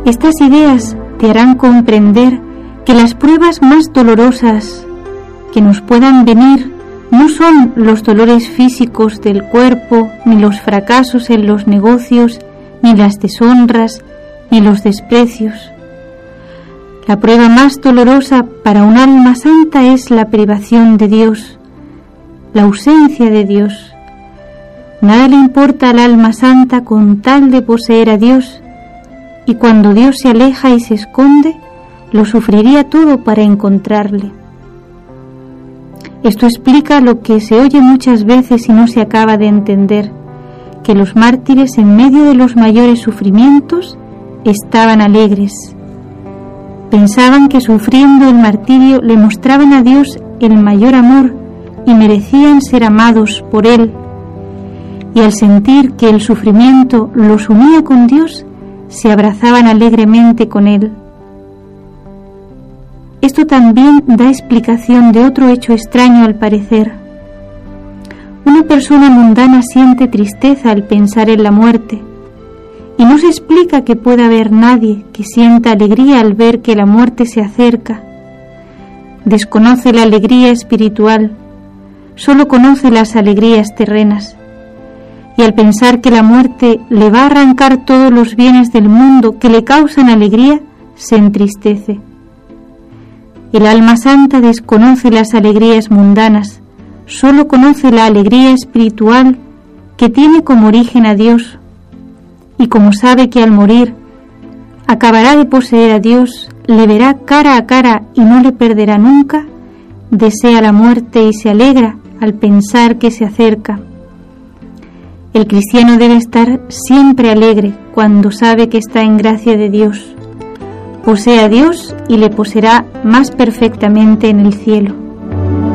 Estas ideas te harán comprender que las pruebas más dolorosas que nos puedan venir no son los dolores físicos del cuerpo, ni los fracasos en los negocios, ni las deshonras, ni los desprecios. La prueba más dolorosa para un alma santa es la privación de Dios, la ausencia de Dios. Nada le importa al alma santa con tal de poseer a Dios, y cuando Dios se aleja y se esconde, lo sufriría todo para encontrarle. Esto explica lo que se oye muchas veces y no se acaba de entender, que los mártires en medio de los mayores sufrimientos estaban alegres. Pensaban que sufriendo el martirio le mostraban a Dios el mayor amor y merecían ser amados por Él. Y al sentir que el sufrimiento los unía con Dios, se abrazaban alegremente con Él. Esto también da explicación de otro hecho extraño al parecer. Una persona mundana siente tristeza al pensar en la muerte, y no se explica que pueda haber nadie que sienta alegría al ver que la muerte se acerca. Desconoce la alegría espiritual, solo conoce las alegrías terrenas, y al pensar que la muerte le va a arrancar todos los bienes del mundo que le causan alegría, se entristece. El alma santa desconoce las alegrías mundanas, solo conoce la alegría espiritual que tiene como origen a Dios, y como sabe que al morir acabará de poseer a Dios, le verá cara a cara y no le perderá nunca, desea la muerte y se alegra al pensar que se acerca. El cristiano debe estar siempre alegre cuando sabe que está en gracia de Dios. Posee a Dios y le poseerá más perfectamente en el cielo.